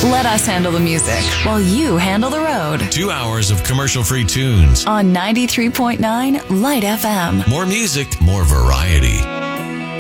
Let us handle the music while you handle the road. 2 hours of commercial-free tunes on 93.9 Light FM. More music, more variety.